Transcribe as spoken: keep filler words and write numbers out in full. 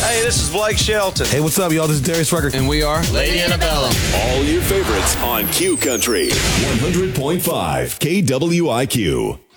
Hey, this is Blake Shelton. Hey, what's up, y'all? This is Darius Rucker. And we are Lady Annabella. All your favorites on Q Country one hundred point five K W I Q.